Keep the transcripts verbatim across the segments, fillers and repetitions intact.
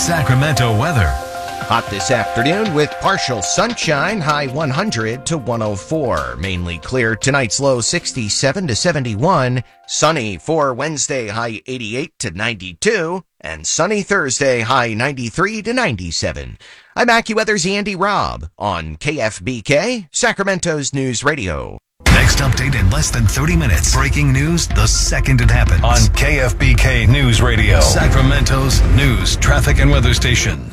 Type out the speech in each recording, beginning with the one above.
Sacramento weather. Hot this afternoon with partial sunshine, high one hundred to one oh four. Mainly clear, tonight's low sixty-seven to seventy-one. Sunny for Wednesday, high eighty-eight to ninety-two. And sunny Thursday, high ninety-three to ninety-seven. I'm AccuWeather's Andy Robb on K F B K, Sacramento's News Radio. Next update in less than thirty minutes. Breaking news the second it happens. On K F B K News Radio, Sacramento's news, traffic, and weather station.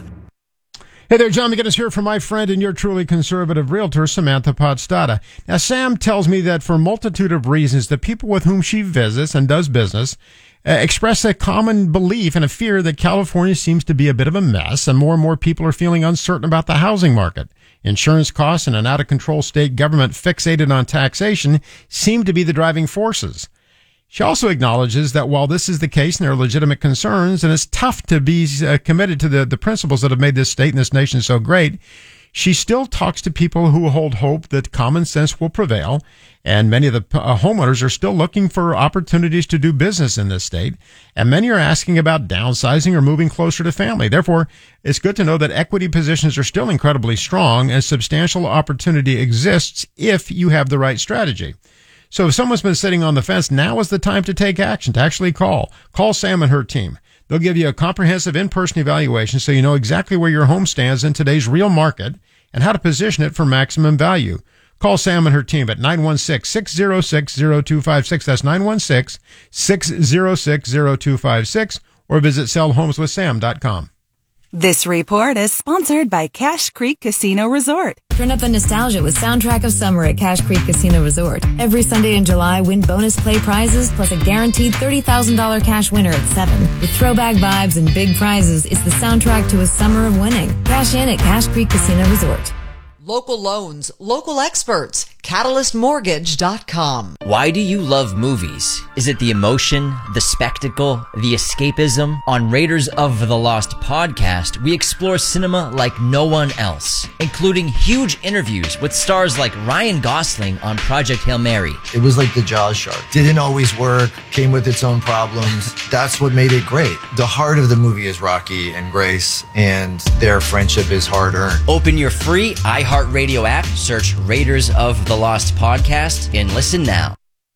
Hey there, John McGinnis here from my friend and your truly conservative realtor, Samantha Podstata. Now, Sam tells me that for a multitude of reasons, the people with whom she visits and does business uh, express a common belief and a fear that California seems to be a bit of a mess, and more and more people are feeling uncertain about the housing market. Insurance costs and an out-of-control state government fixated on taxation seem to be the driving forces. She also acknowledges that while this is the case and there are legitimate concerns, and it's tough to be uh, committed to the, the principles that have made this state and this nation so great, she still talks to people who hold hope that common sense will prevail, and many of the uh, homeowners are still looking for opportunities to do business in this state, and many are asking about downsizing or moving closer to family. Therefore, it's good to know that equity positions are still incredibly strong and substantial opportunity exists if you have the right strategy. So if someone's been sitting on the fence, now is the time to take action, to actually call. Call Sam and her team. They'll give you a comprehensive in-person evaluation so you know exactly where your home stands in today's real market and how to position it for maximum value. Call Sam and her team at nine one six, six oh six, oh two five six. That's nine one six, six oh six, oh two five six, or visit sell homes with sam dot com. This report is sponsored by Cache Creek Casino Resort. Turn up the nostalgia with Soundtrack of Summer at Cache Creek Casino Resort. Every Sunday in July, win bonus play prizes plus a guaranteed thirty thousand dollars cash winner at seven. With throwback vibes and big prizes, it's the soundtrack to a summer of winning. Cash in at Cache Creek Casino Resort. Local loans, local experts, catalyst mortgage dot com. Why do you love movies? Is it the emotion, the spectacle, the escapism? On Raiders of the Lost podcast, we explore cinema like no one else, including huge interviews with stars like Ryan Gosling on Project Hail Mary. It was like the Jaws shark. Didn't always work, came with its own problems. That's what made it great. The heart of the movie is Rocky and Grace, and their friendship is hard-earned. Open your free iHeartRadio app, search Raiders of the Lost podcast, and listen now.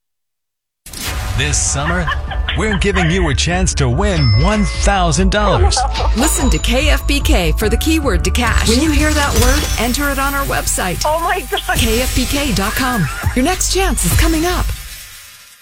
This summer, we're giving you a chance to win one thousand dollars. Listen to K F B K for the keyword to cash. When you hear that word, enter it on our website. Oh my God. K F B K dot com. Your next chance is coming up.